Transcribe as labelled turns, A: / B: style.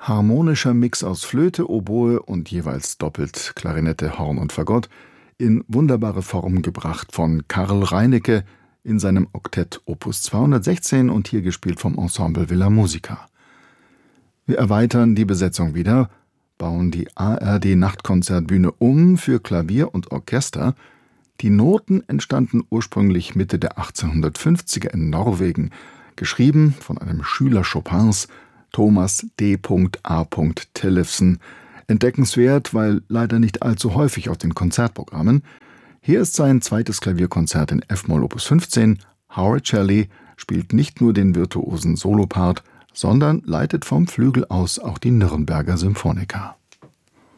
A: harmonischer Mix aus Flöte, Oboe und jeweils doppelt Klarinette, Horn und Fagott, in wunderbare Form gebracht von Karl Reinecke in seinem Oktett Opus 216 und hier gespielt vom Ensemble Villa Musica. Wir erweitern die Besetzung wieder, bauen die ARD-Nachtkonzertbühne um für Klavier und Orchester. Die Noten entstanden ursprünglich Mitte der 1850er in Norwegen, geschrieben von einem Schüler Chopins, Thomas D.A. Tellefsen. Entdeckenswert, weil leider nicht allzu häufig auf den Konzertprogrammen. Hier ist sein zweites Klavierkonzert in F-Moll Opus 15. Howard Shelley spielt nicht nur den virtuosen Solopart, sondern leitet vom Flügel aus auch die Nürnberger Symphoniker.